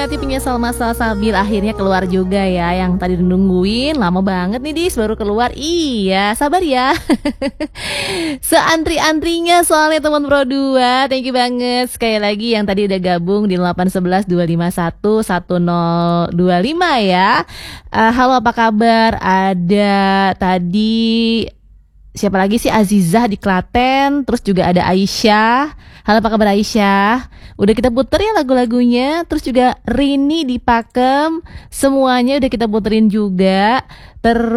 banget, tipenya Salma Salsabil akhirnya keluar juga ya. Yang tadi nungguin lama banget nih Dis baru keluar. Iya, sabar ya. Seantri-antrinya soalnya teman Pro 2. Thank you banget sekali lagi yang tadi udah gabung di 811 251 1025 ya. Halo, apa kabar? Ada tadi siapa lagi sih, Azizah di Klaten, terus juga ada Aisyah. Halo, apa kabar Aisyah? Udah kita puter ya lagu-lagunya. Terus juga Rini di Pakem, semuanya udah kita puterin juga. Terus